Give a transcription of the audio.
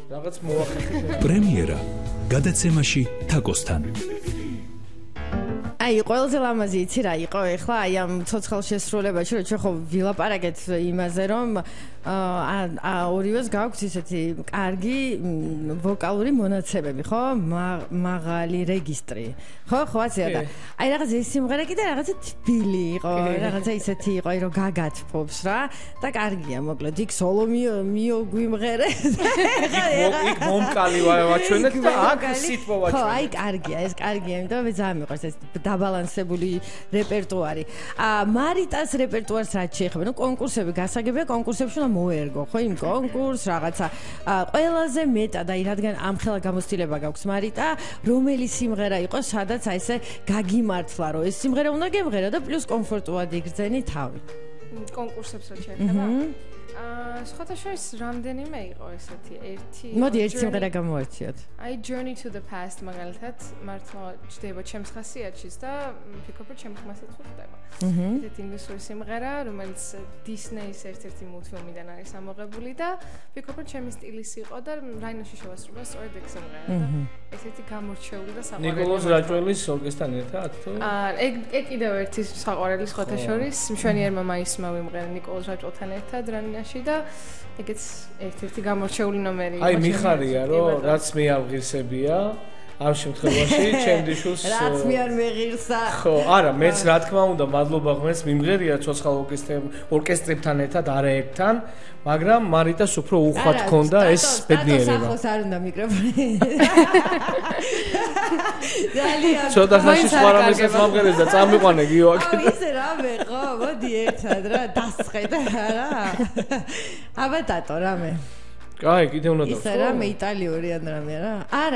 რაღაც მოახერხეთ. პრემიერა გადაცემაში თაკოსთან. აი, ყველაზე ლამაზი იცი რა იყო ეხლა აი ამ ცოცხალ შესრულებაში, რომ ჩვენ ხო ვილაპარაკეთ იმაზე, რომ ორივეს გაქვს ისეთი კარგი ვოკალური მონაცემები, ხო? მაღალი რეგისტრი. ხო, აცია და აი რაღაც ეს სიმღერა კიდე რაღაცა თბილი იყო, რაღაცა ისეთი იყო, რომ გაგათფობს რა და კარგია, მოკლედ იქ სოლო მიოგვიმღერე. იქ მომკალი ვაჩვენეთ და აქ სიტყვა ვაჩვენეთ. ხო, აი კარგია, ეს კარგია, იმიტომ მე ძალიან მიყვარს ეს დაბალანსებული რეპერტუარი. მარიტას რეპერტუარს რაც შეეხება, ნუ კონკურსები გასაგებია, კონკურსებში უნდა მოერგო, ხო, იმ კონკურს რაღაცა. ყველაზე მეტად აი რადგან ამხელა გამოცდილება გაქვს მარიტა, რომელი სიმღერა იყო, სადაც აი ესე გაგიმართლა, რომ ეს სიმღერა უნდა გემღერა და პლუს კომფორტულად იგრძენი თავი. კონკურსებს რაც შეეხება. სხვათა შორის რამდენიმე იყო ესეთი ერთი. მოდი ერთ სიმღერა გამოვარჩიოთ. აი Journey to the Past მაგალითად მართლა ჯდება ჩემს ხასიათშიც და ფიქრობ რომ ჩემს ხმასაც ხდება. ესეთი ინგლისური სიმღერა, რომელიც Disney-ის ერთ-ერთი მულტფილმიდან არის ამოღებული და ფიქრობ რომ ჩემი სტილის იყო და რაინოში შევასრულა სწორედ ეგ სიმღერა და ესეთი გამორჩეული და საყვარელი. ნიკოლოზ რაჭველის ორკესტრთან ერთად თუ? ეგ კიდევ ერთი საყვარელი სხვათა შორის მშვენიერმა მაისმა ვიმღერე ნიკოლოზ რაჭველთან ერთად რანინაში და ეგეც ერთ-ერთი გამორჩეული ნომერი იყო. აი მიხარია რომ რაც მე არ ღირსებია ამ შემთხვევაში ჩემდიშულს რაც მე არ მეღირსა. ხო, არა, მეც რა თქმა უნდა მადლობა ღმერთს მიმღერია ცოცხალ ორკესტრებთან ერთად არაერთთან, მაგრამ მარიტას უფრო უხვად ჰქონდა ეს ბედნიერება. ახოს არ უნდა მიკროფონი. ძალიან ცოტა ხანში სხვა რამესაც მომღერეს და წამიყვანე გიო აქედან. ისე რამე ხო, მოდი ერთად რა დასხედა რა. აბა დატო რამე. კაი, კიდე უნდა დავსვო. ისე რამე იტალიური ან რამე რა. არა